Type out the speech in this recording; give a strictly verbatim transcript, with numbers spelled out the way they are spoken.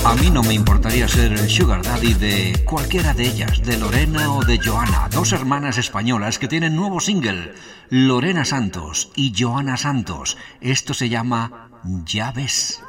A mí no me importaría ser el sugar daddy de cualquiera de ellas, de Lorena o de Joana, dos hermanas españolas que tienen nuevo single, Lorena Santos y Joana Santos. Esto se llama Ya ves.